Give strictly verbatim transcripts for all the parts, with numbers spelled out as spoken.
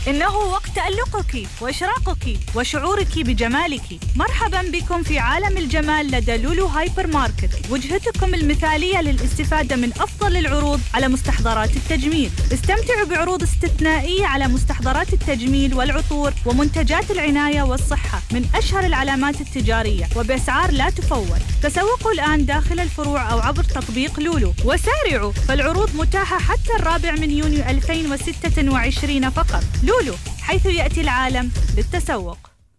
إنه وقت تألقك وإشراقك وشعورك بجمالك. مرحبا بكم في عالم الجمال لدى لولو هايبر ماركت، وجهتكم المثالية للاستفادة من أفضل العروض على مستحضرات التجميل. استمتعوا بعروض استثنائية على مستحضرات التجميل والعطور ومنتجات العناية والصحة من أشهر العلامات التجارية وبأسعار لا تفوت. تسوقوا الآن داخل الفروع أو عبر تطبيق لولو، وسارعوا فالعروض متاحة حتى الرابع من يونيو ألفين وستة وعشرين فقط. لولو، حيث يأتي العالم للتسوق.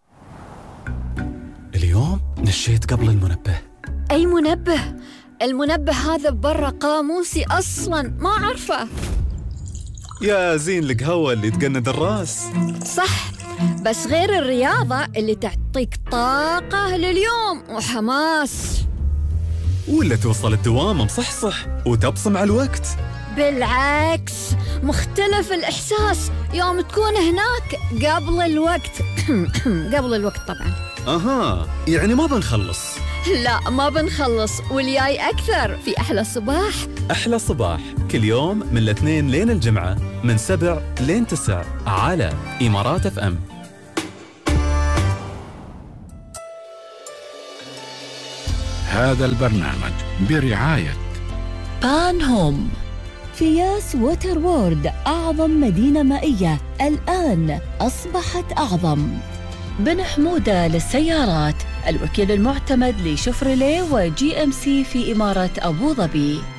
اليوم نشيت قبل المنبه. أي منبه؟ المنبه هذا برا قاموسي أصلاً ما أعرفه. يا زين القهوة اللي تقند الراس. صح، بس غير الرياضة اللي تعطيك طاقة لليوم وحماس. ولا توصل الدوام مصحصح وتبصم على الوقت. بالعكس، مختلف الإحساس يوم تكون هناك قبل الوقت. قبل الوقت طبعاً. أها، يعني ما بنخلص. لا، ما بنخلص، والجاي أكثر في أحلى صباح. أحلى صباح كل يوم من الاثنين لين الجمعة من سبع لين تسع على إمارات اف ام. هذا البرنامج برعاية بان هوم. فياس ووتر وورد، أعظم مدينة مائية الآن أصبحت أعظم. بن حمودة للسيارات، الوكيل المعتمد لشفرليه وجي ام سي في إمارة أبو ظبي.